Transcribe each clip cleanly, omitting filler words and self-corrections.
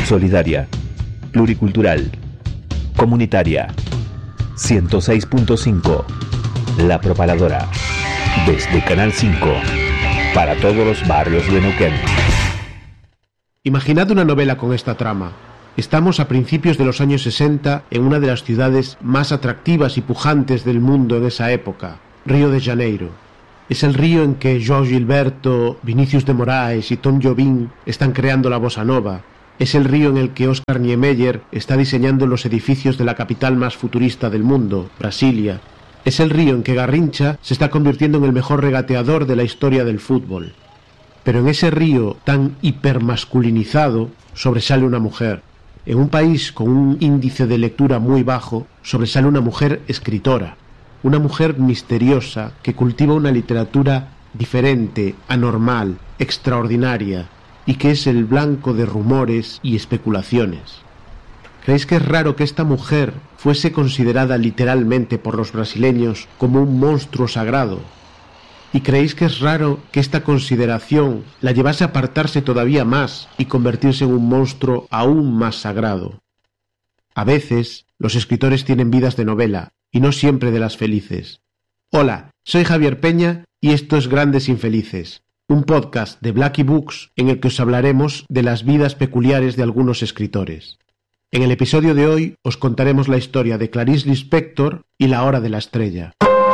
Solidaria, pluricultural, comunitaria. 106.5 La Propaladora. Desde Canal 5 para todos los barrios de Neuquén. Imaginad una novela con esta trama. Estamos a principios de los años 60 en una de las ciudades más atractivas y pujantes del mundo en esa época, Río de Janeiro. Es el río en que João Gilberto, Vinícius de Moraes y Tom Jobim están creando la bossa nova. Es el río en el que Oscar Niemeyer está diseñando los edificios de la capital más futurista del mundo, Brasilia. Es el río en que Garrincha se está convirtiendo en el mejor regateador de la historia del fútbol. Pero en ese río tan hipermasculinizado sobresale una mujer. En un país con un índice de lectura muy bajo, sobresale una mujer escritora. Una mujer misteriosa que cultiva una literatura diferente, anormal, extraordinaria, y que es el blanco de rumores y especulaciones. ¿Creéis que es raro que esta mujer fuese considerada literalmente por los brasileños como un monstruo sagrado? ¿Y creéis que es raro que esta consideración la llevase a apartarse todavía más y convertirse en un monstruo aún más sagrado? A veces, los escritores tienen vidas de novela, y no siempre de las felices. Hola, soy Javier Peña y esto es Grandes Infelices, un podcast de Blackie Books en el que os hablaremos de las vidas peculiares de algunos escritores. En el episodio de hoy os contaremos la historia de Clarice Lispector y La Hora de la Estrella.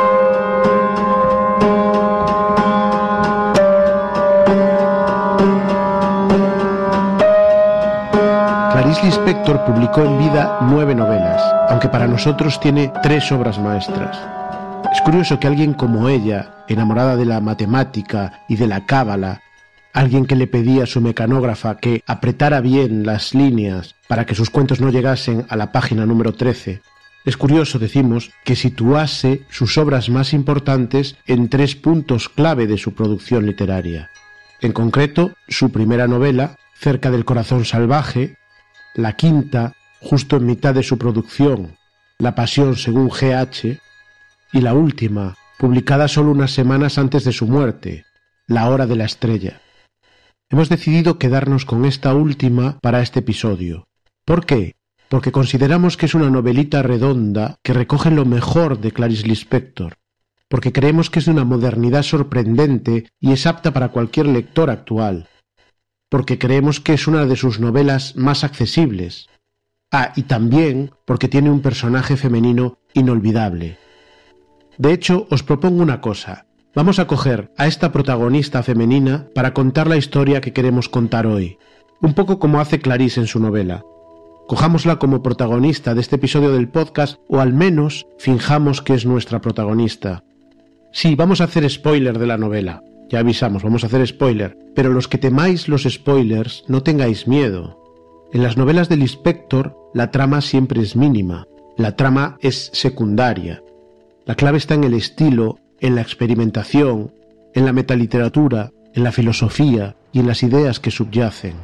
Clarice Lispector publicó en vida 9 novelas, aunque para nosotros tiene 3 obras maestras. Es curioso que alguien como ella, enamorada de la matemática y de la cábala, alguien que le pedía a su mecanógrafa que apretara bien las líneas para que sus cuentos no llegasen a la página número 13, es curioso, decimos, que situase sus obras más importantes en 3 puntos clave de su producción literaria. En concreto, su primera novela, Cerca del corazón salvaje, la quinta, justo en mitad de su producción, La pasión según G.H., y la última, publicada solo unas semanas antes de su muerte, La hora de la estrella. Hemos decidido quedarnos con esta última para este episodio. ¿Por qué? Porque consideramos que es una novelita redonda que recoge lo mejor de Clarice Lispector, porque creemos que es de una modernidad sorprendente y es apta para cualquier lector actual, porque creemos que es una de sus novelas más accesibles. Y también porque tiene un personaje femenino inolvidable. De hecho, os propongo una cosa. Vamos a coger a esta protagonista femenina para contar la historia que queremos contar hoy, un poco como hace Clarice en su novela. Cojámosla como protagonista de este episodio del podcast, o al menos finjamos que es nuestra protagonista. Sí, vamos a hacer spoiler de la novela. Ya avisamos, vamos a hacer spoiler, pero los que temáis los spoilers, no tengáis miedo. En las novelas de Lispector, la trama siempre es mínima, la trama es secundaria. La clave está en el estilo, en la experimentación, en la metaliteratura, en la filosofía y en las ideas que subyacen.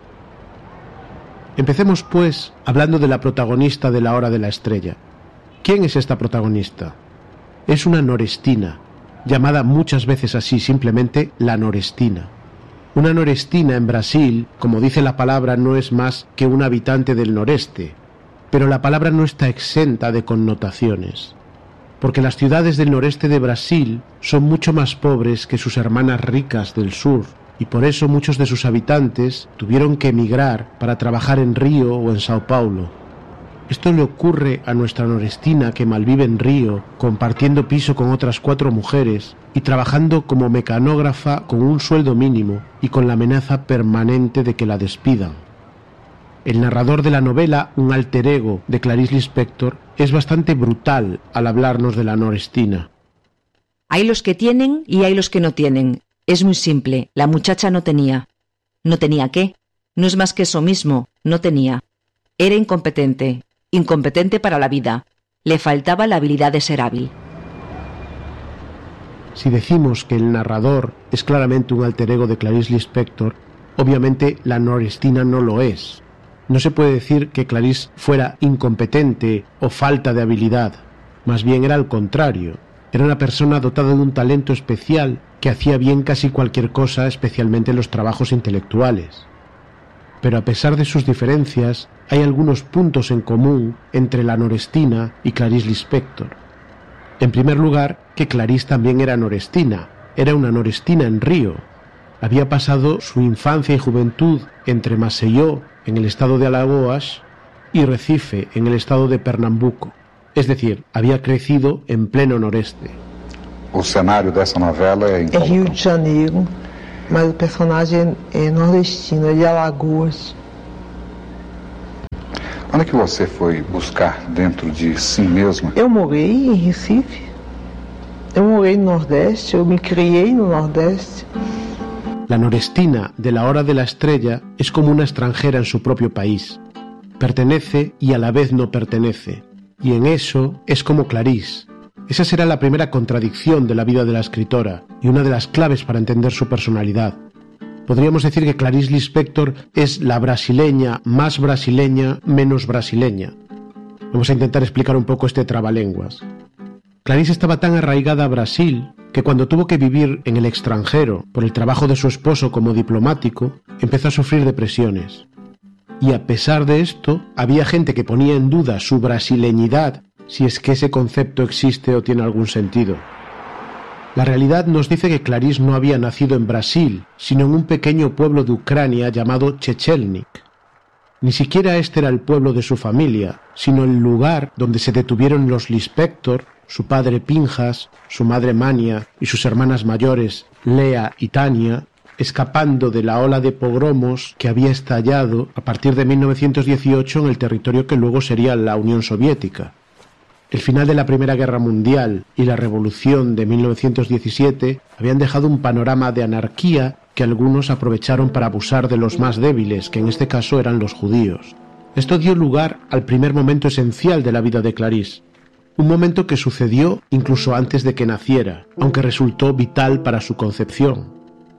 Empecemos, pues, hablando de la protagonista de La Hora de la Estrella. ¿Quién es esta protagonista? Es una norestina, llamada muchas veces así, simplemente la norestina. Una norestina en Brasil, como dice la palabra, no es más que un habitante del noreste, pero la palabra no está exenta de connotaciones, porque las ciudades del noreste de Brasil son mucho más pobres que sus hermanas ricas del sur, y por eso muchos de sus habitantes tuvieron que emigrar para trabajar en Río o en Sao Paulo. Esto le ocurre a nuestra norestina que malvive en Río, compartiendo piso con otras 4 mujeres y trabajando como mecanógrafa con un sueldo mínimo y con la amenaza permanente de que la despidan. El narrador de la novela, un alter ego de Clarice Lispector, es bastante brutal al hablarnos de la norestina. Hay los que tienen y hay los que no tienen. Es muy simple, la muchacha no tenía. ¿No tenía qué? No es más que eso mismo, no tenía. Era incompetente. Incompetente para la vida. Le faltaba la habilidad de ser hábil. Si decimos que el narrador es claramente un alter ego de Clarice Lispector, obviamente la norestina no lo es. No se puede decir que Clarice fuera incompetente o falta de habilidad. Más bien era al contrario. Era una persona dotada de un talento especial que hacía bien casi cualquier cosa, especialmente los trabajos intelectuales. pero a pesar de sus diferencias, hay algunos puntos en común entre la norestina y Clarice Lispector. En primer lugar, que Clarice también era norestina, era una norestina en Río. Había pasado su infancia y juventud entre Maceió, en el estado de Alagoas, y Recife, en el estado de Pernambuco. Es decir, había crecido en pleno noreste. O cenário dessa novela é em Rio de Janeiro, mas o personagem é nordestino, é de Alagoas. Onde é que você foi buscar dentro de si mesma? Eu morei em Recife, eu morei no Nordeste, eu me criei no Nordeste. La norestina de La Hora de la Estrella es como una extranjera en su propio país. Pertenece y a la vez no pertenece. Y en eso es como Clarice. Esa será la primera contradicción de la vida de la escritora y una de las claves para entender su personalidad. Podríamos decir que Clarice Lispector es la brasileña más brasileña menos brasileña. Vamos a intentar explicar un poco este trabalenguas. Clarice estaba tan arraigada a Brasil que cuando tuvo que vivir en el extranjero por el trabajo de su esposo como diplomático, empezó a sufrir depresiones. Y a pesar de esto, había gente que ponía en duda su brasileñidad, si es que ese concepto existe o tiene algún sentido. La realidad nos dice que Clarice no había nacido en Brasil, sino en un pequeño pueblo de Ucrania llamado Chechelnik. Ni siquiera este era el pueblo de su familia, sino el lugar donde se detuvieron los Lispector, su padre Pinjas, su madre Mania y sus hermanas mayores Lea y Tania, escapando de la ola de pogromos que había estallado a partir de 1918 en el territorio que luego sería la Unión Soviética. El final de la Primera Guerra Mundial y la Revolución de 1917 habían dejado un panorama de anarquía que algunos aprovecharon para abusar de los más débiles, que en este caso eran los judíos. Esto dio lugar al primer momento esencial de la vida de Clarice, un momento que sucedió incluso antes de que naciera, aunque resultó vital para su concepción.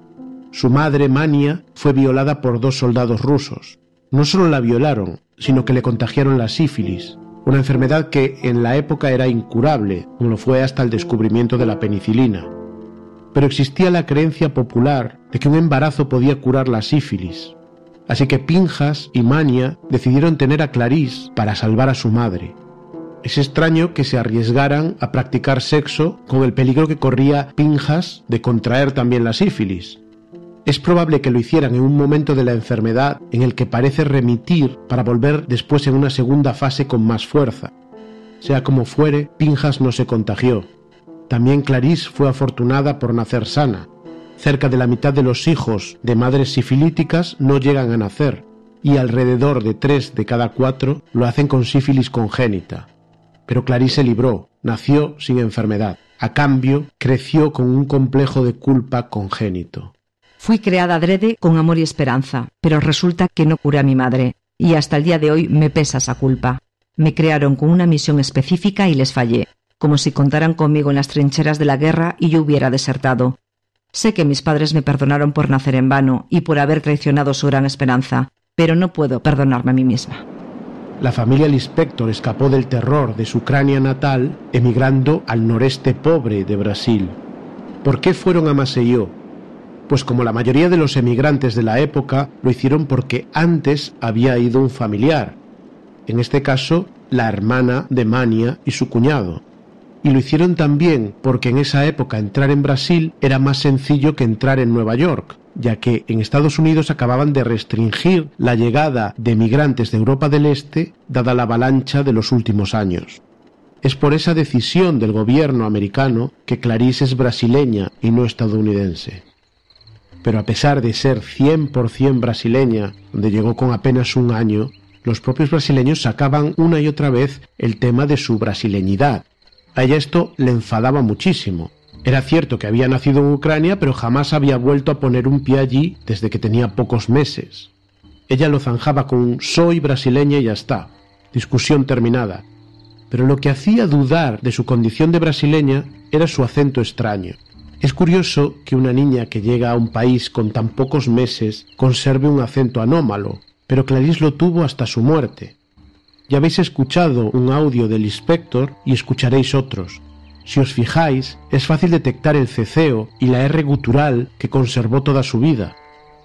Su madre, Mania, fue violada por 2 soldados rusos. No solo la violaron, sino que le contagiaron la sífilis, una enfermedad que en la época era incurable, como lo fue hasta el descubrimiento de la penicilina. Pero existía la creencia popular de que un embarazo podía curar la sífilis. Así que Pinjas y Mania decidieron tener a Clarice para salvar a su madre. Es extraño que se arriesgaran a practicar sexo con el peligro que corría Pinjas de contraer también la sífilis. Es probable que lo hicieran en un momento de la enfermedad en el que parece remitir para volver después en una segunda fase con más fuerza. Sea como fuere, Pinjas no se contagió. También Clarice fue afortunada por nacer sana. Cerca de la mitad de los hijos de madres sifilíticas no llegan a nacer, y alrededor de 3 de cada 4 lo hacen con sífilis congénita. Pero Clarice se libró, nació sin enfermedad. A cambio, creció con un complejo de culpa congénito. Fui creada adrede con amor y esperanza, pero resulta que no curé a mi madre, y hasta el día de hoy me pesa esa culpa. Me crearon con una misión específica y les fallé, como si contaran conmigo en las trincheras de la guerra y yo hubiera desertado. Sé que mis padres me perdonaron por nacer en vano y por haber traicionado su gran esperanza, pero no puedo perdonarme a mí misma. La familia Lispector escapó del terror de su Ucrania natal, emigrando al noreste pobre de Brasil. ¿Por qué fueron a Maceió? Pues como la mayoría de los emigrantes de la época, lo hicieron porque antes había ido un familiar, en este caso la hermana de Mania y su cuñado. Y lo hicieron también porque en esa época entrar en Brasil era más sencillo que entrar en Nueva York, ya que en Estados Unidos acababan de restringir la llegada de emigrantes de Europa del Este, dada la avalancha de los últimos años. Es por esa decisión del gobierno americano que Clarice es brasileña y no estadounidense. Pero a pesar de ser 100% brasileña, donde llegó con apenas 1 año, los propios brasileños sacaban una y otra vez el tema de su brasileñidad. A ella esto le enfadaba muchísimo. Era cierto que había nacido en Ucrania, pero jamás había vuelto a poner un pie allí desde que tenía pocos meses. Ella lo zanjaba con un soy brasileña y ya está. Discusión terminada. Pero lo que hacía dudar de su condición de brasileña era su acento extraño. Es curioso que una niña que llega a un país con tan pocos meses conserve un acento anómalo, pero Clarice lo tuvo hasta su muerte. Ya habéis escuchado un audio del Lispector y escucharéis otros. Si os fijáis, es fácil detectar el ceceo y la R gutural que conservó toda su vida.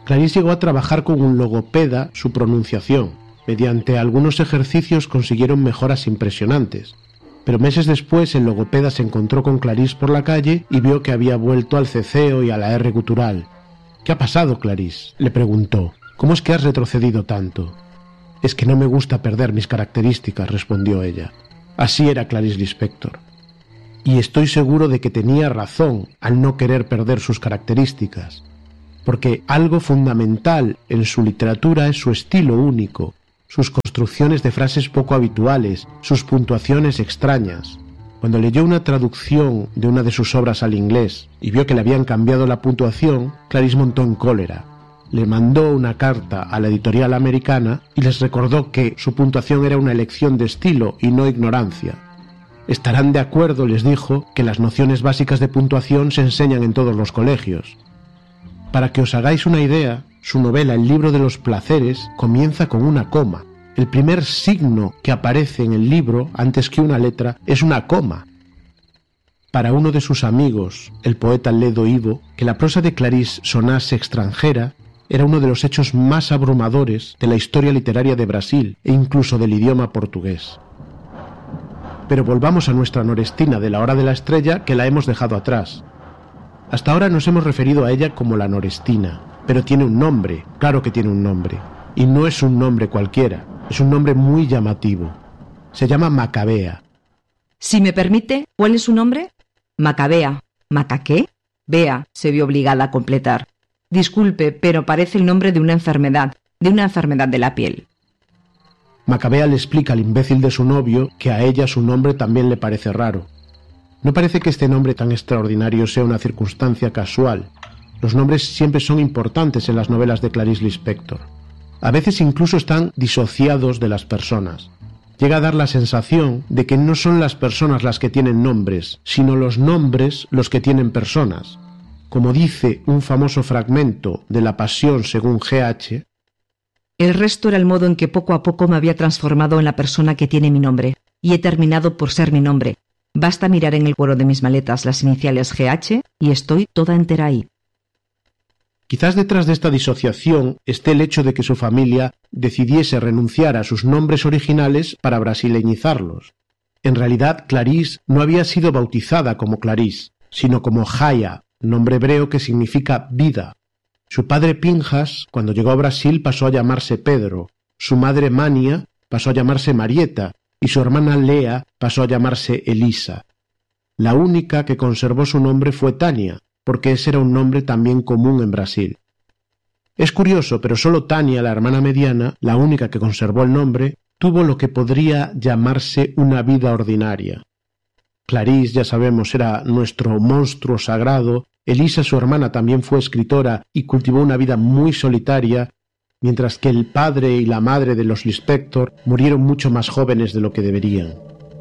Clarice llegó a trabajar con un logopeda su pronunciación. Mediante algunos ejercicios consiguieron mejoras impresionantes. Pero meses después el logopeda se encontró con Clarice por la calle y vio que había vuelto al ceceo y a la R gutural. «¿Qué ha pasado, Clarice?», le preguntó. «¿Cómo es que has retrocedido tanto?» «Es que no me gusta perder mis características», respondió ella. Así era Clarice Lispector. Y estoy seguro de que tenía razón al no querer perder sus características, porque algo fundamental en su literatura es su estilo único, sus construcciones de frases poco habituales, sus puntuaciones extrañas. Cuando leyó una traducción de una de sus obras al inglés y vio que le habían cambiado la puntuación, Clarice montó en cólera. Le mandó una carta a la editorial americana y les recordó que su puntuación era una elección de estilo y no ignorancia. Estarán de acuerdo, les dijo, que las nociones básicas de puntuación se enseñan en todos los colegios. Para que os hagáis una idea, su novela El libro de los placeres comienza con una coma. El primer signo que aparece en el libro, antes que una letra, es una coma. Para uno de sus amigos, el poeta Ledo Ivo, que la prosa de Clarice sonase extranjera era uno de los hechos más abrumadores de la historia literaria de Brasil e incluso del idioma portugués. Pero volvamos a nuestra Norestina de La Hora de la Estrella, que la hemos dejado atrás. Hasta ahora nos hemos referido a ella como la Norestina, pero tiene un nombre, claro que tiene un nombre, y no es un nombre cualquiera, es un nombre muy llamativo. Se llama Macabea. Si me permite, ¿cuál es su nombre? Macabea. ¿Maca qué? Bea, se vio obligada a completar. Disculpe, pero parece el nombre de una enfermedad de la piel. Macabea le explica al imbécil de su novio que a ella su nombre también le parece raro. No parece que este nombre tan extraordinario sea una circunstancia casual. Los nombres siempre son importantes en las novelas de Clarice Lispector. A veces incluso están disociados de las personas. Llega a dar la sensación de que no son las personas las que tienen nombres, sino los nombres los que tienen personas. Como dice un famoso fragmento de La Pasión según G.H., el resto era el modo en que poco a poco me había transformado en la persona que tiene mi nombre, y he terminado por ser mi nombre. Basta mirar en el cuero de mis maletas las iniciales G.H. y estoy toda entera ahí. Quizás detrás de esta disociación esté el hecho de que su familia decidiese renunciar a sus nombres originales para brasileñizarlos. En realidad, Clarice no había sido bautizada como Clarice, sino como Jaya, nombre hebreo que significa vida. Su padre Pinjas, cuando llegó a Brasil, pasó a llamarse Pedro, su madre Mania pasó a llamarse Marieta y su hermana Lea pasó a llamarse Elisa. La única que conservó su nombre fue Tania, porque ese era un nombre también común en Brasil. Es curioso, pero solo Tania, la hermana mediana, la única que conservó el nombre, tuvo lo que podría llamarse una vida ordinaria. Clarice, ya sabemos, era nuestro monstruo sagrado. Elisa, su hermana, también fue escritora y cultivó una vida muy solitaria, mientras que el padre y la madre de los Lispector murieron mucho más jóvenes de lo que deberían.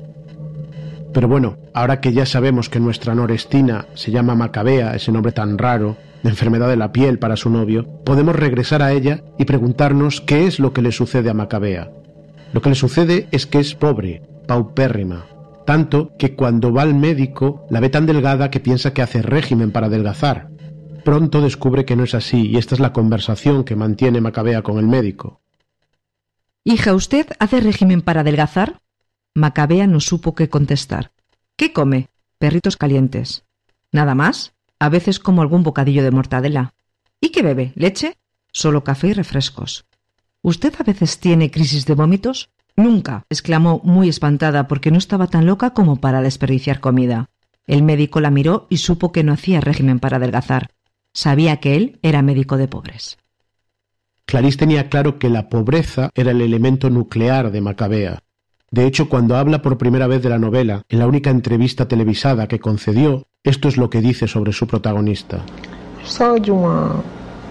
Pero bueno, ahora que ya sabemos que nuestra Norestina se llama Macabea, ese nombre tan raro, de enfermedad de la piel para su novio, podemos regresar a ella y preguntarnos qué es lo que le sucede a Macabea. Lo que le sucede es que es pobre, paupérrima, tanto que cuando va al médico la ve tan delgada que piensa que hace régimen para adelgazar. Pronto descubre que no es así y esta es la conversación que mantiene Macabea con el médico. Hija, ¿usted hace régimen para adelgazar? Macabea no supo qué contestar. ¿Qué come? Perritos calientes. ¿Nada más? A veces como algún bocadillo de mortadela. ¿Y qué bebe? ¿Leche? Solo café y refrescos. ¿Usted a veces tiene crisis de vómitos? Nunca, exclamó muy espantada porque no estaba tan loca como para desperdiciar comida. El médico la miró y supo que no hacía régimen para adelgazar. Sabía que él era médico de pobres. Clarice tenía claro que la pobreza era el elemento nuclear de Macabea. De hecho, cuando habla por primera vez de la novela, en la única entrevista televisada que concedió, esto es lo que dice sobre su protagonista. Só de uma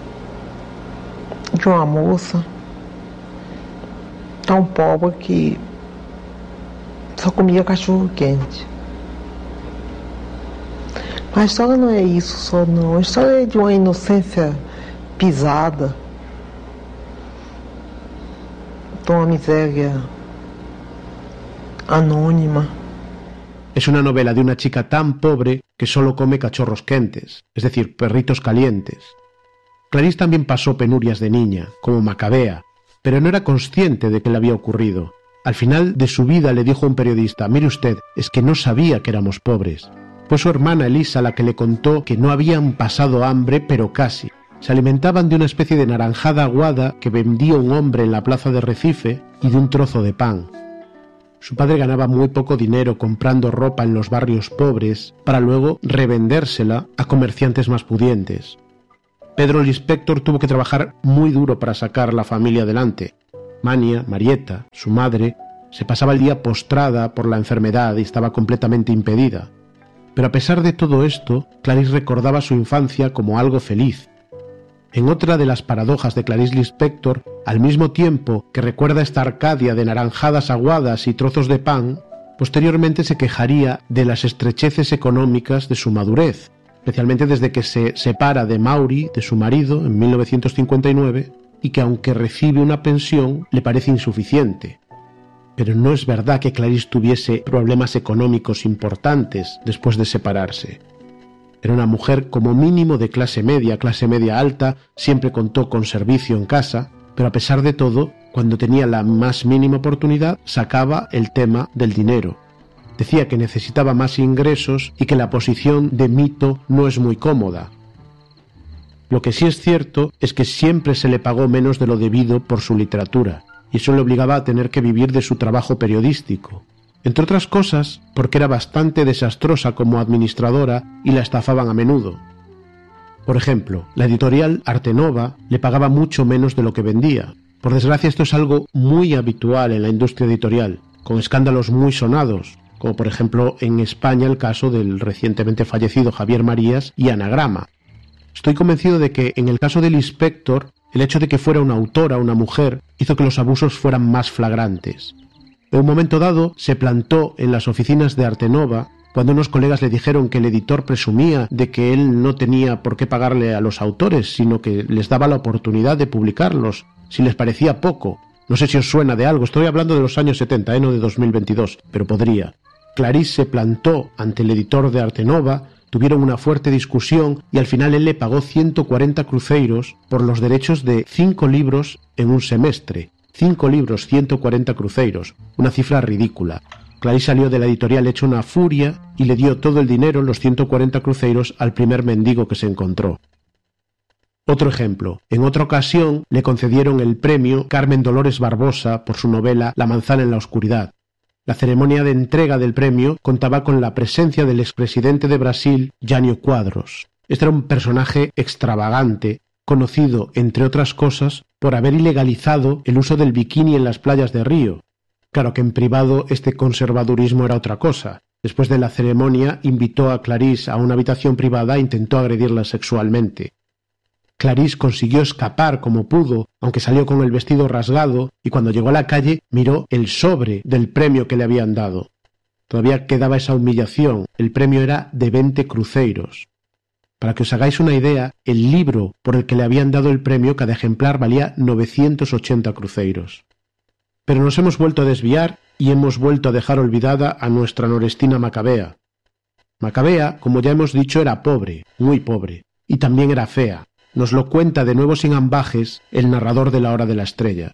moça tão pobre que só comia cachorro quente. Mas a história não é isso só não, a história é de uma inocência pisada, de uma miséria anónima. Es una novela de una chica tan pobre que solo come cachorros quentes, es decir, perritos calientes. Clarice también pasó penurias de niña, como Macabea, pero no era consciente de que le había ocurrido. Al final de su vida le dijo a un periodista: «Mire usted, es que no sabía que éramos pobres». Fue su hermana Elisa la que le contó que no habían pasado hambre, pero casi. Se alimentaban de una especie de naranjada aguada que vendía un hombre en la plaza de Recife y de un trozo de pan. Su padre ganaba muy poco dinero comprando ropa en los barrios pobres para luego revendérsela a comerciantes más pudientes. Pedro Lispector tuvo que trabajar muy duro para sacar a la familia adelante. Mania, Marieta, su madre, se pasaba el día postrada por la enfermedad y estaba completamente impedida. Pero a pesar de todo esto, Clarice recordaba su infancia como algo feliz. En otra de las paradojas de Clarice Lispector, al mismo tiempo que recuerda esta Arcadia de naranjadas aguadas y trozos de pan, posteriormente se quejaría de las estrecheces económicas de su madurez, especialmente desde que se separa de Maury, de su marido, en 1959, y que aunque recibe una pensión, le parece insuficiente. Pero no es verdad que Clarice tuviese problemas económicos importantes después de separarse. Era una mujer como mínimo de clase media alta, siempre contó con servicio en casa, pero a pesar de todo, cuando tenía la más mínima oportunidad, sacaba el tema del dinero. Decía que necesitaba más ingresos y que la posición de mito no es muy cómoda. Lo que sí es cierto es que siempre se le pagó menos de lo debido por su literatura, y eso le obligaba a tener que vivir de su trabajo periodístico. Entre otras cosas, porque era bastante desastrosa como administradora y la estafaban a menudo. Por ejemplo, la editorial Arte Nova le pagaba mucho menos de lo que vendía. Por desgracia, esto es algo muy habitual en la industria editorial, con escándalos muy sonados, como por ejemplo en España el caso del recientemente fallecido Javier Marías y Anagrama. Estoy convencido de que en el caso de Lispector, el hecho de que fuera una autora, una mujer, hizo que los abusos fueran más flagrantes. En un momento dado se plantó en las oficinas de Arte Nova cuando unos colegas le dijeron que el editor presumía de que él no tenía por qué pagarle a los autores, sino que les daba la oportunidad de publicarlos, si les parecía poco. No sé si os suena de algo, estoy hablando de los años 70, no de 2022, pero podría. Clarice se plantó ante el editor de Arte Nova, tuvieron una fuerte discusión y al final él le pagó 140 cruceiros por los derechos de 5 libros en un semestre. 5 libros, 140 cruceiros, una cifra ridícula. Clarice salió de la editorial hecha una furia y le dio todo el dinero, los 140 cruceiros, al primer mendigo que se encontró. Otro ejemplo, en otra ocasión le concedieron el premio Carmen Dolores Barbosa por su novela La manzana en la oscuridad. La ceremonia de entrega del premio contaba con la presencia del expresidente de Brasil, Jânio Quadros. Este era un personaje extravagante, conocido, entre otras cosas, por haber ilegalizado el uso del bikini en las playas de Río. Claro que en privado este conservadurismo era otra cosa. Después de la ceremonia invitó a Clarice a una habitación privada e intentó agredirla sexualmente. Clarice consiguió escapar como pudo, aunque salió con el vestido rasgado, y cuando llegó a la calle miró el sobre del premio que le habían dado. Todavía quedaba esa humillación, el premio era de 20 cruceiros. Para que os hagáis una idea, el libro por el que le habían dado el premio, cada ejemplar valía 980 cruceiros. Pero nos hemos vuelto a desviar y hemos vuelto a dejar olvidada a nuestra Norestina Macabea. Macabea, como ya hemos dicho, era pobre, muy pobre, y también era fea. Nos lo cuenta de nuevo sin ambajes el narrador de La Hora de la Estrella.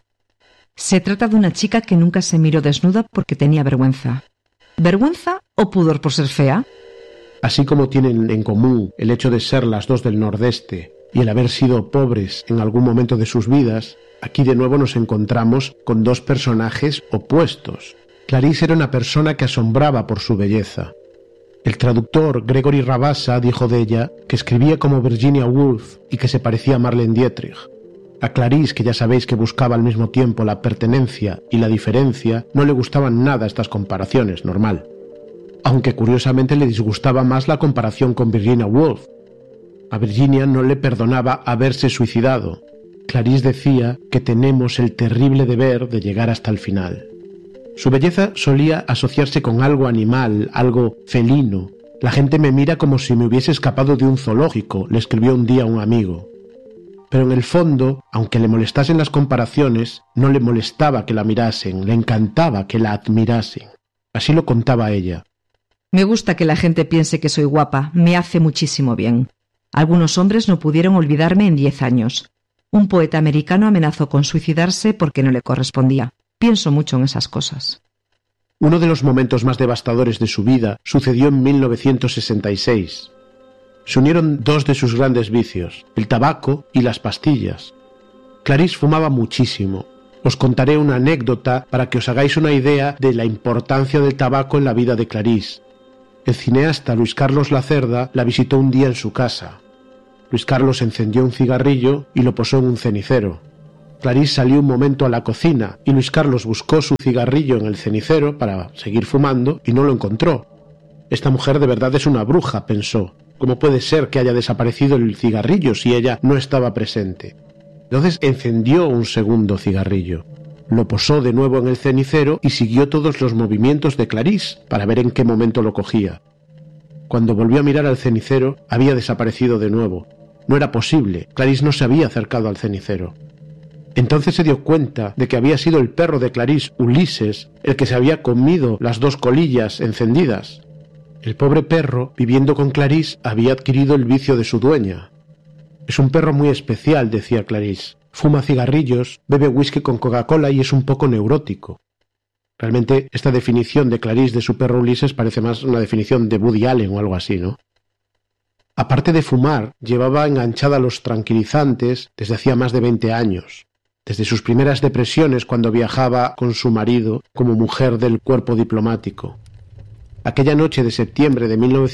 Se trata de una chica que nunca se miró desnuda porque tenía vergüenza. ¿Vergüenza o pudor por ser fea? Así como tienen en común el hecho de ser las dos del Nordeste y el haber sido pobres en algún momento de sus vidas, aquí de nuevo nos encontramos con dos personajes opuestos. Clarice era una persona que asombraba por su belleza. El traductor Gregory Rabassa dijo de ella que escribía como Virginia Woolf y que se parecía a Marlene Dietrich. A Clarice, que ya sabéis que buscaba al mismo tiempo la pertenencia y la diferencia, no le gustaban nada estas comparaciones, normal. Aunque curiosamente le disgustaba más la comparación con Virginia Woolf. A Virginia no le perdonaba haberse suicidado. Clarice decía que tenemos el terrible deber de llegar hasta el final. Su belleza solía asociarse con algo animal, algo felino. La gente me mira como si me hubiese escapado de un zoológico, le escribió un día un amigo. Pero en el fondo, aunque le molestasen las comparaciones, no le molestaba que la mirasen, le encantaba que la admirasen. Así lo contaba ella. Me gusta que la gente piense que soy guapa, me hace muchísimo bien. Algunos hombres no pudieron olvidarme en 10 años. Un poeta americano amenazó con suicidarse porque no le correspondía. Pienso mucho en esas cosas. Uno de los momentos más devastadores de su vida sucedió en 1966. Se unieron dos de sus grandes vicios, el tabaco y las pastillas. Clarice fumaba muchísimo. Os contaré una anécdota para que os hagáis una idea de la importancia del tabaco en la vida de Clarice. El cineasta Luis Carlos Lacerda la visitó un día en su casa. Luis Carlos encendió un cigarrillo y lo posó en un cenicero. Clarice salió un momento a la cocina y Luis Carlos buscó su cigarrillo en el cenicero para seguir fumando y no lo encontró. Esta mujer de verdad es una bruja, pensó. ¿Cómo puede ser que haya desaparecido el cigarrillo si ella no estaba presente? Entonces encendió un segundo cigarrillo. Lo posó de nuevo en el cenicero y siguió todos los movimientos de Clarice para ver en qué momento lo cogía. Cuando volvió a mirar al cenicero, había desaparecido de nuevo. No era posible, Clarice no se había acercado al cenicero. Entonces se dio cuenta de que había sido el perro de Clarice, Ulises, el que se había comido las dos colillas encendidas. El pobre perro, viviendo con Clarice, había adquirido el vicio de su dueña. Es un perro muy especial, decía Clarice. Fuma cigarrillos, bebe whisky con Coca-Cola y es un poco neurótico. Realmente esta definición de Clarice de su perro Ulises parece más una definición de Woody Allen o algo así, ¿no? Aparte de fumar, llevaba enganchada los tranquilizantes desde hacía más de 20 años. Desde sus primeras depresiones cuando viajaba con su marido como mujer del cuerpo diplomático. Aquella noche de septiembre de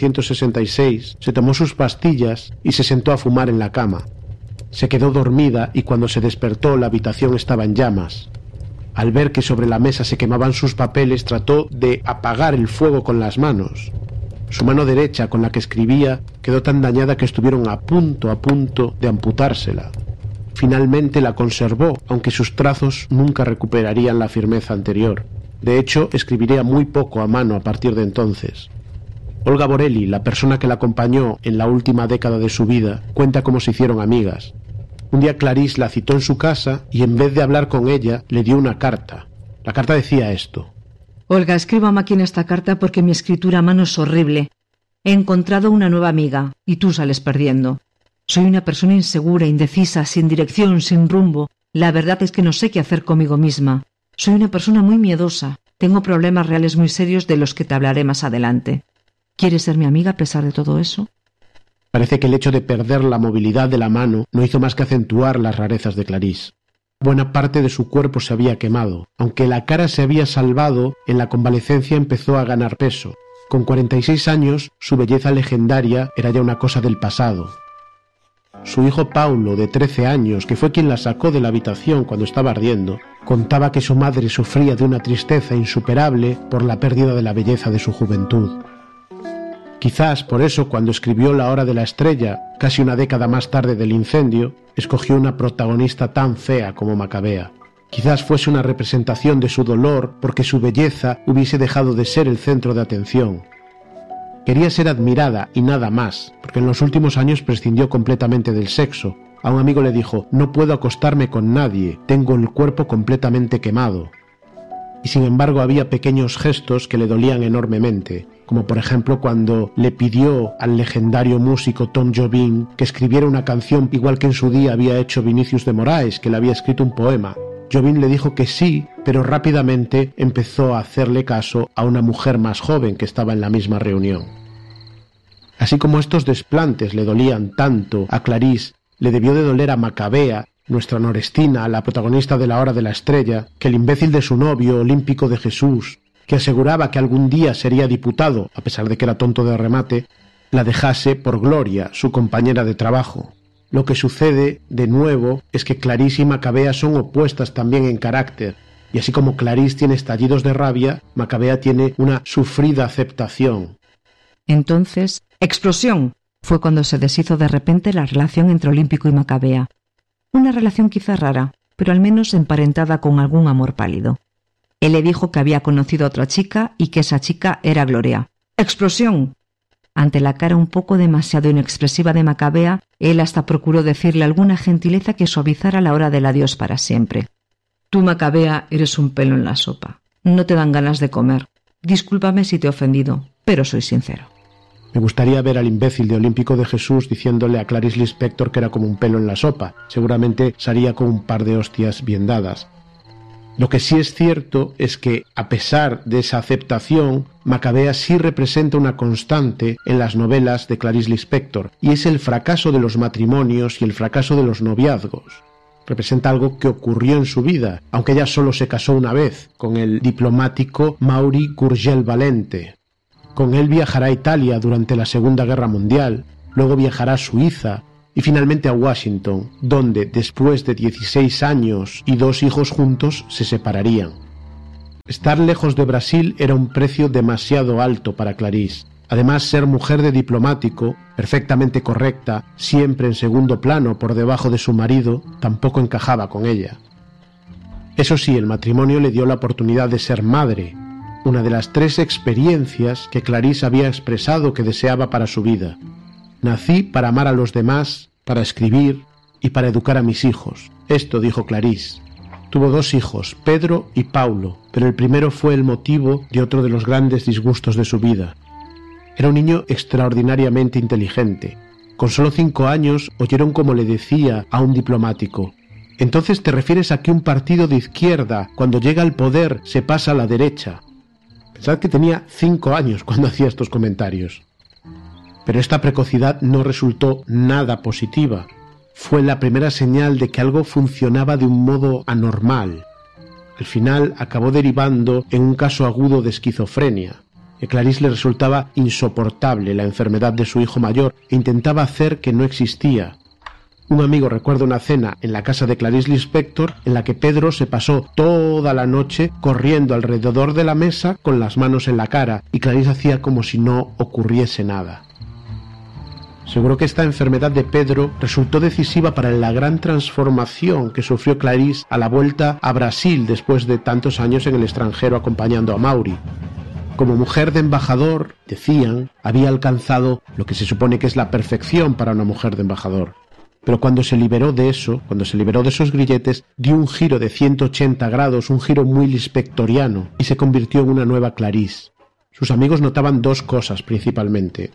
1966 se tomó sus pastillas y se sentó a fumar en la cama. Se quedó dormida y cuando se despertó la habitación estaba en llamas. Al ver que sobre la mesa se quemaban sus papeles, trató de apagar el fuego con las manos. Su mano derecha, con la que escribía, quedó tan dañada que estuvieron a punto de amputársela. Finalmente la conservó, aunque sus trazos nunca recuperarían la firmeza anterior. De hecho, escribiría muy poco a mano a partir de entonces. Olga Borelli, la persona que la acompañó en la última década de su vida, cuenta cómo se hicieron amigas. Un día Clarice la citó en su casa y en vez de hablar con ella, le dio una carta. La carta decía esto. Olga, escribo a máquina esta carta porque mi escritura a mano es horrible. He encontrado una nueva amiga y tú sales perdiendo. Soy una persona insegura, indecisa, sin dirección, sin rumbo. La verdad es que no sé qué hacer conmigo misma. Soy una persona muy miedosa. Tengo problemas reales muy serios de los que te hablaré más adelante. ¿Quieres ser mi amiga a pesar de todo eso? Parece que el hecho de perder la movilidad de la mano no hizo más que acentuar las rarezas de Clarice. Buena parte de su cuerpo se había quemado. Aunque la cara se había salvado, en la convalecencia empezó a ganar peso. Con 46 años, su belleza legendaria era ya una cosa del pasado. Su hijo Paulo, de 13 años, que fue quien la sacó de la habitación cuando estaba ardiendo, contaba que su madre sufría de una tristeza insuperable por la pérdida de la belleza de su juventud. Quizás por eso, cuando escribió La hora de la estrella, casi una década más tarde del incendio, escogió una protagonista tan fea como Macabea. Quizás fuese una representación de su dolor porque su belleza hubiese dejado de ser el centro de atención. Quería ser admirada y nada más, porque en los últimos años prescindió completamente del sexo. A un amigo le dijo, no puedo acostarme con nadie, tengo el cuerpo completamente quemado. Y sin embargo había pequeños gestos que le dolían enormemente, como por ejemplo cuando le pidió al legendario músico Tom Jobim que escribiera una canción igual que en su día había hecho Vinícius de Moraes, que le había escrito un poema. Jobim le dijo que sí, pero rápidamente empezó a hacerle caso a una mujer más joven que estaba en la misma reunión. Así como estos desplantes le dolían tanto a Clarice, le debió de doler a Macabea, nuestra Norestina, la protagonista de La hora de la estrella, que el imbécil de su novio, Olímpico de Jesús, que aseguraba que algún día sería diputado, a pesar de que era tonto de remate, la dejase por Gloria, su compañera de trabajo. Lo que sucede, de nuevo, es que Clarice y Macabea son opuestas también en carácter, y así como Clarice tiene estallidos de rabia, Macabea tiene una sufrida aceptación. Entonces, ¡explosión! Fue cuando se deshizo de repente la relación entre Olímpico y Macabea. Una relación quizá rara, pero al menos emparentada con algún amor pálido. Él le dijo que había conocido a otra chica y que esa chica era Gloria. ¡Explosión! Ante la cara un poco demasiado inexpresiva de Macabea, él hasta procuró decirle alguna gentileza que suavizara la hora del adiós para siempre. Tú, Macabea, eres un pelo en la sopa. No te dan ganas de comer. Discúlpame si te he ofendido, pero soy sincero. Me gustaría ver al imbécil de Olímpico de Jesús diciéndole a Clarice Lispector que era como un pelo en la sopa. Seguramente salía con un par de hostias bien dadas. Lo que sí es cierto es que, a pesar de esa aceptación, Macabea sí representa una constante en las novelas de Clarice Lispector, y es el fracaso de los matrimonios y el fracaso de los noviazgos. Representa algo que ocurrió en su vida, aunque ella solo se casó una vez, con el diplomático Maury Gurgel Valente. Con él viajará a Italia durante la Segunda Guerra Mundial, luego viajará a Suiza y finalmente a Washington, donde, después de 16 años y 2 hijos juntos, se separarían. Estar lejos de Brasil era un precio demasiado alto para Clarice. Además, ser mujer de diplomático, perfectamente correcta, siempre en segundo plano por debajo de su marido, tampoco encajaba con ella. Eso sí, el matrimonio le dio la oportunidad de ser madre, una de las 3 experiencias que Clarice había expresado que deseaba para su vida. Nací para amar a los demás, para escribir y para educar a mis hijos. Esto dijo Clarice. Tuvo 2 hijos, Pedro y Paulo, pero el primero fue el motivo de otro de los grandes disgustos de su vida. Era un niño extraordinariamente inteligente. Con solo 5 años oyeron como le decía a un diplomático: «Entonces te refieres a que un partido de izquierda, cuando llega al poder, se pasa a la derecha». Pensad que tenía 5 años cuando hacía estos comentarios. Pero esta precocidad no resultó nada positiva. Fue la primera señal de que algo funcionaba de un modo anormal. Al final acabó derivando en un caso agudo de esquizofrenia. A Clarice le resultaba insoportable la enfermedad de su hijo mayor e intentaba hacer que no existía. Un amigo recuerda una cena en la casa de Clarice Lispector en la que Pedro se pasó toda la noche corriendo alrededor de la mesa con las manos en la cara y Clarice hacía como si no ocurriese nada. Seguro que esta enfermedad de Pedro resultó decisiva para la gran transformación que sufrió Clarice a la vuelta a Brasil después de tantos años en el extranjero acompañando a Maury. Como mujer de embajador, decían, había alcanzado lo que se supone que es la perfección para una mujer de embajador. Pero cuando se liberó de eso, cuando se liberó de esos grilletes, dio un giro de 180 grados, un giro muy lispectoriano, y se convirtió en una nueva Clarice. Sus amigos notaban 2 cosas principalmente.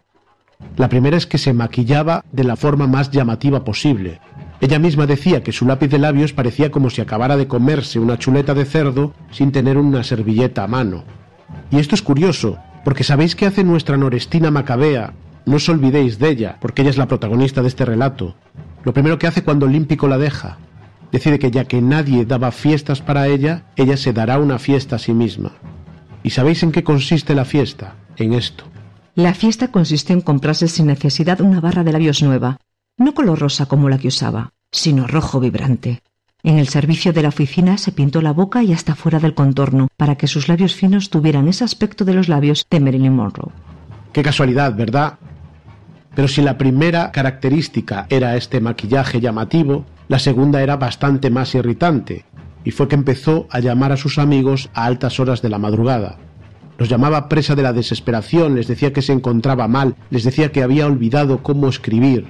La primera es que se maquillaba de la forma más llamativa posible. Ella misma decía que su lápiz de labios parecía como si acabara de comerse una chuleta de cerdo sin tener una servilleta a mano. Y esto es curioso, porque ¿sabéis qué hace nuestra Norestina Macabea? No os olvidéis de ella, porque ella es la protagonista de este relato. Lo primero que hace cuando Olímpico la deja, decide que ya que nadie daba fiestas para ella, ella se dará una fiesta a sí misma. ¿Y sabéis en qué consiste la fiesta? En esto. La fiesta consistió en comprarse sin necesidad una barra de labios nueva, no color rosa como la que usaba, sino rojo vibrante. En el servicio de la oficina se pintó la boca y hasta fuera del contorno, para que sus labios finos tuvieran ese aspecto de los labios de Marilyn Monroe. Qué casualidad, ¿verdad? Pero si la primera característica era este maquillaje llamativo, la segunda era bastante más irritante, y fue que empezó a llamar a sus amigos a altas horas de la madrugada. Los llamaba presa de la desesperación, les decía que se encontraba mal, les decía que había olvidado cómo escribir.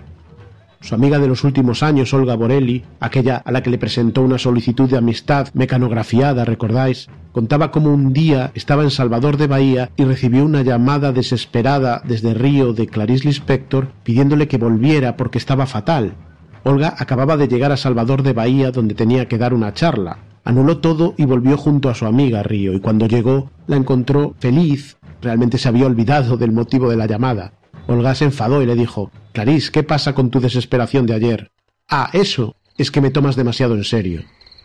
Su amiga de los últimos años, Olga Borelli, aquella a la que le presentó una solicitud de amistad mecanografiada, ¿recordáis?, contaba cómo un día estaba en Salvador de Bahía y recibió una llamada desesperada desde Río de Clarice Lispector pidiéndole que volviera porque estaba fatal. Olga acababa de llegar a Salvador de Bahía donde tenía que dar una charla. Anuló todo y volvió junto a su amiga Río, y cuando llegó la encontró feliz. Realmente se había olvidado del motivo de la llamada. Olga se enfadó y le dijo: «Clarice, ¿qué pasa con tu desesperación de ayer?» «Ah, eso, es que me tomas demasiado en serio».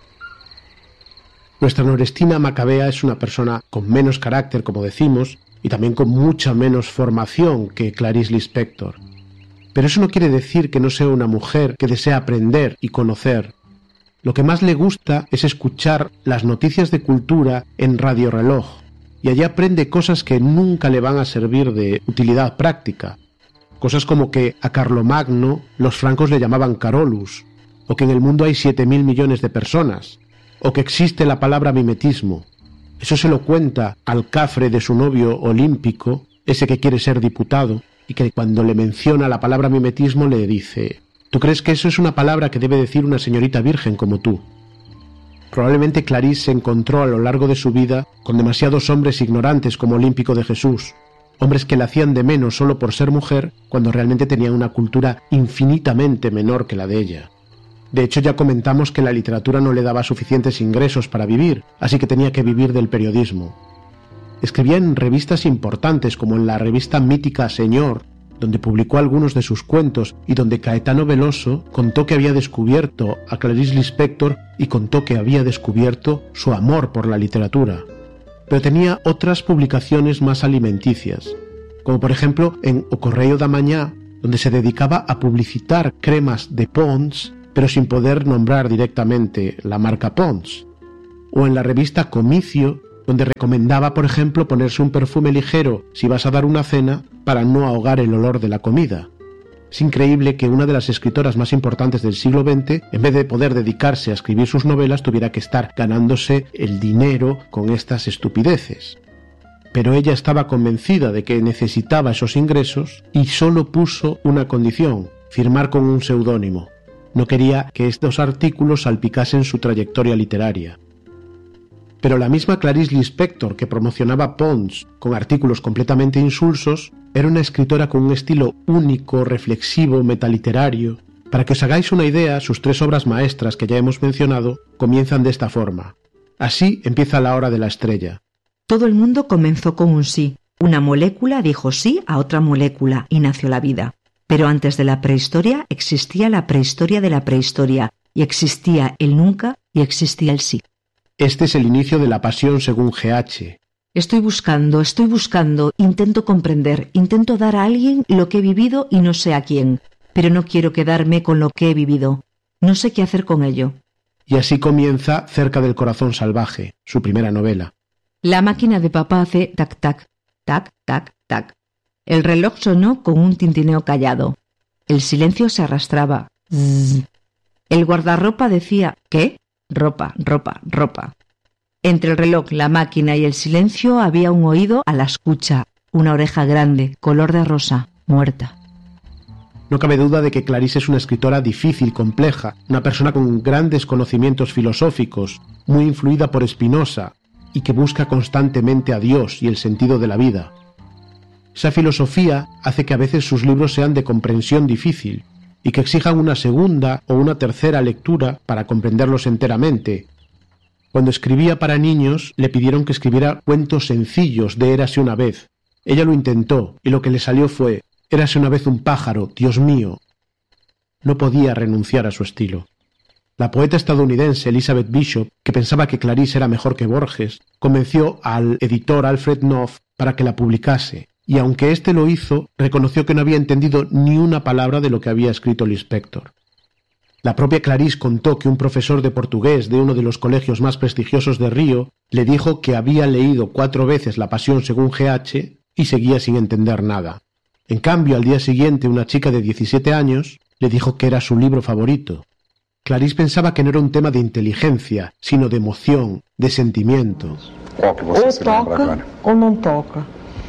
Nuestra Norestina Macabea es una persona con menos carácter, como decimos, y también con mucha menos formación que Clarice Lispector. Pero eso no quiere decir que no sea una mujer que desea aprender y conocer. Lo que más le gusta es escuchar las noticias de cultura en Radio Reloj, y allí aprende cosas que nunca le van a servir de utilidad práctica. Cosas como que a Carlomagno los francos le llamaban Carolus, o que en el mundo hay 7.000 millones de personas, o que existe la palabra mimetismo. Eso se lo cuenta al cafre de su novio Olímpico, ese que quiere ser diputado, y que cuando le menciona la palabra mimetismo le dice: «¿Tú crees que eso es una palabra que debe decir una señorita virgen como tú?» Probablemente Clarice se encontró a lo largo de su vida con demasiados hombres ignorantes como Olímpico de Jesús, hombres que la hacían de menos solo por ser mujer, cuando realmente tenían una cultura infinitamente menor que la de ella. De hecho, ya comentamos que la literatura no le daba suficientes ingresos para vivir, así que tenía que vivir del periodismo. Escribía en revistas importantes, como en la revista mítica Señor, donde publicó algunos de sus cuentos y donde Caetano Veloso contó que había descubierto a Clarice Lispector y contó que había descubierto su amor por la literatura. Pero tenía otras publicaciones más alimenticias, como por ejemplo en O Correio da Mañá, donde se dedicaba a publicitar cremas de Pond's, pero sin poder nombrar directamente la marca Pond's, o en la revista Comicio, donde recomendaba, por ejemplo, ponerse un perfume ligero si vas a dar una cena para no ahogar el olor de la comida. Es increíble que una de las escritoras más importantes del siglo XX, en vez de poder dedicarse a escribir sus novelas, tuviera que estar ganándose el dinero con estas estupideces. Pero ella estaba convencida de que necesitaba esos ingresos y solo puso una condición: firmar con un seudónimo. No quería que estos artículos salpicasen su trayectoria literaria. Pero la misma Clarice Lispector, que promocionaba Pond's con artículos completamente insulsos, era una escritora con un estilo único, reflexivo, metaliterario. Para que os hagáis una idea, sus 3 obras maestras que ya hemos mencionado comienzan de esta forma. Así empieza La hora de la estrella. Todo el mundo comenzó con un sí. Una molécula dijo sí a otra molécula y nació la vida. Pero antes de la prehistoria existía la prehistoria de la prehistoria, y existía el nunca y existía el sí. Este es el inicio de La pasión según G.H. Estoy buscando, intento comprender, intento dar a alguien lo que he vivido y no sé a quién, pero no quiero quedarme con lo que he vivido. No sé qué hacer con ello. Y así comienza Cerca del corazón salvaje, su primera novela. La máquina de papá hace tac, tac, tac, tac, tac. El reloj sonó con un tintineo callado. El silencio se arrastraba. Zzz. El guardarropa decía, ¿qué? Ropa, ropa, ropa. Entre el reloj, la máquina y el silencio había un oído a la escucha, una oreja grande, color de rosa, muerta. No cabe duda de que Clarice es una escritora difícil, compleja, una persona con grandes conocimientos filosóficos, muy influida por Spinoza, y que busca constantemente a Dios y el sentido de la vida. Esa filosofía hace que a veces sus libros sean de comprensión difícil, y que exijan una segunda o una tercera lectura para comprenderlos enteramente. Cuando escribía para niños, le pidieron que escribiera cuentos sencillos de Érase una vez. Ella lo intentó, y lo que le salió fue: Érase una vez un pájaro, Dios mío. No podía renunciar a su estilo. La poeta estadounidense Elizabeth Bishop, que pensaba que Clarice era mejor que Borges, convenció al editor Alfred Knopf para que la publicase, y aunque éste lo hizo, reconoció que no había entendido ni una palabra de lo que había escrito Lispector. La propia Clarice contó que un profesor de portugués de uno de los colegios más prestigiosos de Río le dijo que había leído 4 veces La pasión según G.H. y seguía sin entender nada. En cambio, al día siguiente, una chica de 17 años le dijo que era su libro favorito. Clarice pensaba que no era un tema de inteligencia, sino de emoción, de sentimiento. Qual que você se lembra toca agora? ou não toca.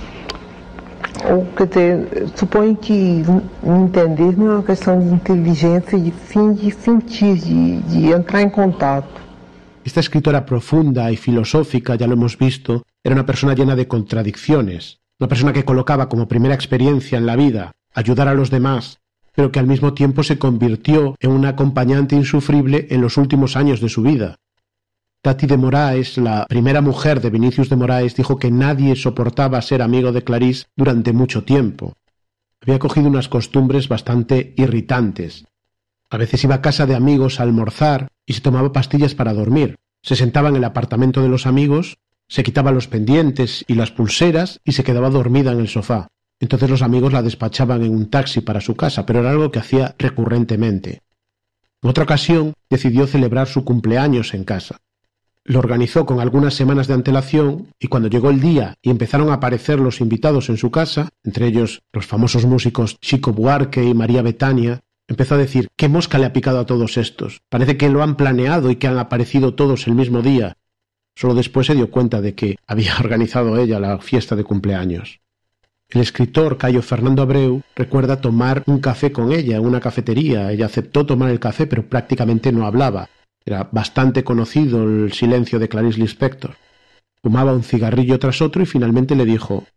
Ou, quer dizer, suponho que entender não é uma questão de inteligência, de sentir, de entrar em contato. Esta escritora profunda y filosófica, ya lo hemos visto, era una persona llena de contradicciones, una persona que colocaba como primera experiencia en la vida ayudar a los demás, pero que al mismo tiempo se convirtió en una acompañante insufrible en los últimos años de su vida. Tati de Moraes, la primera mujer de Vinicius de Moraes, dijo que nadie soportaba ser amigo de Clarice durante mucho tiempo. Había cogido unas costumbres bastante irritantes. A veces iba a casa de amigos a almorzar y se tomaba pastillas para dormir. Se sentaba en el apartamento de los amigos, se quitaba los pendientes y las pulseras y se quedaba dormida en el sofá. Entonces los amigos la despachaban en un taxi para su casa, pero era algo que hacía recurrentemente. En otra ocasión decidió celebrar su cumpleaños en casa. Lo organizó con algunas semanas de antelación y cuando llegó el día y empezaron a aparecer los invitados en su casa, entre ellos los famosos músicos Chico Buarque y María Betania, empezó a decir: ¿qué mosca le ha picado a todos estos? Parece que lo han planeado y que han aparecido todos el mismo día. Solo después se dio cuenta de que había organizado ella la fiesta de cumpleaños. El escritor Caio Fernando Abreu recuerda tomar un café con ella en una cafetería. Ella aceptó tomar el café, pero prácticamente no hablaba. Era bastante conocido el silencio de Clarice Lispector. Fumaba un cigarrillo tras otro y finalmente le dijo: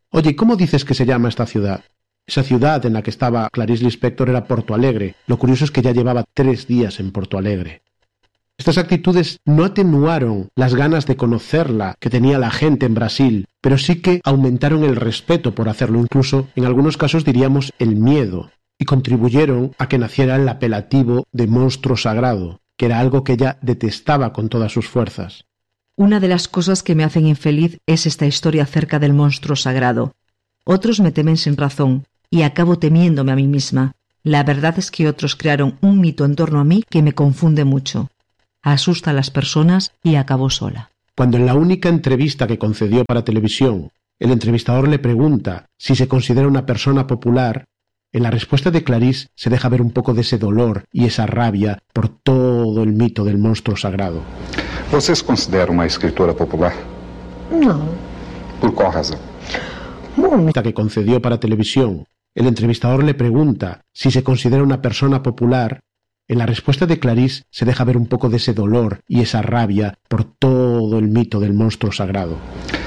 Oye, ¿cómo dices que se llama esta ciudad? Esa ciudad en la que estaba Clarice Lispector era Porto Alegre. Lo curioso es que ya llevaba 3 días en Porto Alegre. Estas actitudes no atenuaron las ganas de conocerla que tenía la gente en Brasil, pero sí que aumentaron el respeto por hacerlo, incluso en algunos casos diríamos el miedo, y contribuyeron a que naciera el apelativo de monstruo sagrado, que era algo que ella detestaba con todas sus fuerzas. Una de las cosas que me hacen infeliz es esta historia acerca del monstruo sagrado. Otros me temen sin razón, y acabo temiéndome a mí misma. La verdad es que otros crearon un mito en torno a mí que me confunde mucho. Asusta a las personas y acabó sola. Cuando en la única entrevista que concedió para televisión, el entrevistador le pregunta si se considera una persona popular, en la respuesta de Clarice se deja ver un poco de ese dolor y esa rabia por todo el mito del monstruo sagrado. Você se considera uma escritora popular? Não. Por qual razão? Bom, Que concedió para televisión, el entrevistador le pregunta si se considera una persona popular. En la respuesta de Clarice se deja ver un poco de ese dolor y esa rabia por todo el mito del monstruo sagrado.